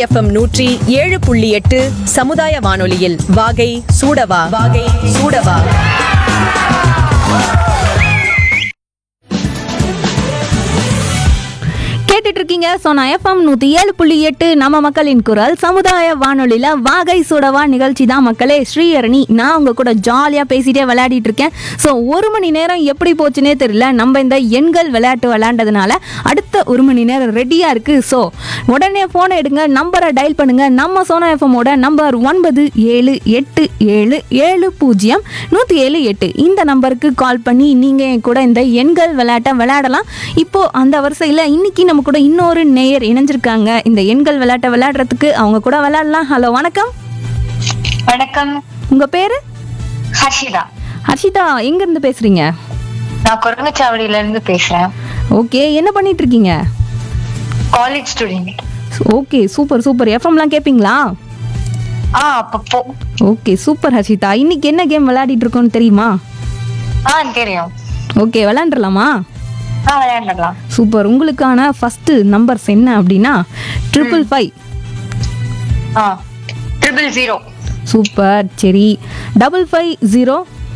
FM 107.8 சமுதாய வானொலியில் வாகை சூடவா வாகை சூடவா. கேட்டுட்டு இருக்கீங்க சோனா எஃப்எம் 107.8 நம்ம மக்களின் குரல் சமுதாய வானொலியில வாகை சுடவா நிகழ்ச்சி தான் மக்களே. ஸ்ரீஹரணி நான் உங்க கூட ஜாலியா பேசிட்டே விளையாடிட்டு இருக்கேன். ஸோ 1 மணி நேரம் எப்படி போச்சுன்னே தெரியல. நம்ம இந்த எண்கள் விளையாட்டு விளையாண்டதுனால அடுத்த 1 மணி நேரம் ரெடியா இருக்கு. ஸோ உடனே போனை எடுங்க, நம்பரை டயல் பண்ணுங்க. நம்ம சோனா எஃப்எம்மோட நம்பர் 9787070178 இந்த நம்பருக்கு கால் பண்ணி நீங்க என் கூட இந்த எண்கள் விளையாட்டை விளையாடலாம். இப்போ அந்த வரிசையில் இன்னைக்கு நம்ம கூட இன்னொரு நேயர் இணைஞ்சிருக்காங்க. இந்த எண்கள் விளையாட்டை விளையாடுறதுக்கு அவங்க கூட விளையாடலாம். ஹலோ, வணக்கம். வணக்கம். உங்க பேரு? ஹர்ஷிதா. ஹர்ஷிதா, எங்க இருந்து பேசுறீங்க? நான் குரங்கச்சாவடியில இருந்து பேசுறேன். ஓகே, என்ன பண்ணிட்டு இருக்கீங்க? College student. Okay, super super. எஃப்எம்லாம் கேட்பீங்களா? அப்பப்போ. Okay, super Harshita. இன்னைக்கு என்ன கேம் விளையாடிட்டு இருக்கோம்னு தெரியுமா? தெரியும். ஓகே, விளையாண்டுலாமா? விளையாடலாம். சூப்பர். உங்களுக்கான ஃபர்ஸ்ட் நம்பர்ஸ் என்ன அப்படின்னா 555. 000. சூப்பர். சரி, 550.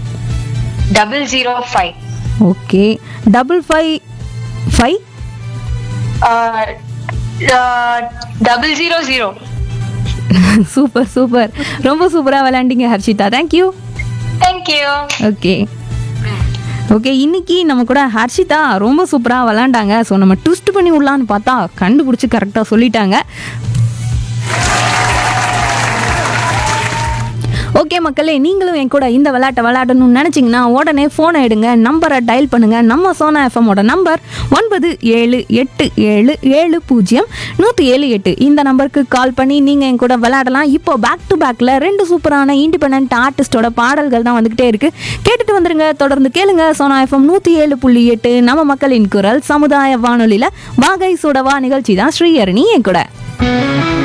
005. ஓகே, 555. 000. Super super. ரொம்ப சூப்பரா விளையாண்டீங்க Harshita. Thank you. Thank you. Okay okay. இன்னைக்கு நம்ம கூட ஹர்ஷிதா ரொம்ப சூப்பராக விளாண்டாங்க. ஸோ நம்ம ட்விஸ்ட் பண்ணி விடலான்னு பார்த்தா கண்டுபிடிச்சி கரெக்டாக சொல்லிட்டாங்க. ஓகே மக்களே, நீங்களும் என் கூட இந்த விளையாட்டை விளையாடணும்னு நினச்சிங்கன்னா உடனே ஃபோனை எடுங்க, நம்பரை டயல் பண்ணுங்கள். நம்ம சோனா எஃப்எம்மோட நம்பர் 9787070178 இந்த நம்பருக்கு கால் பண்ணி நீங்கள் என் கூட விளையாடலாம். இப்போ பேக் டு பேக்கில் 2 சூப்பரான இண்டிபெண்டன்ட் ஆர்டிஸ்டோட பாடல்கள் தான் வந்துக்கிட்டே இருக்குது. கேட்டுட்டு வந்துருங்க, தொடர்ந்து கேளுங்க. சோனா எஃப்எம் 107.8 நம்ம மக்களின் குரல் சமுதாய வானொலியில் வாகை சுடவா நிகழ்ச்சி தான். ஸ்ரீஹரணி என் கூட.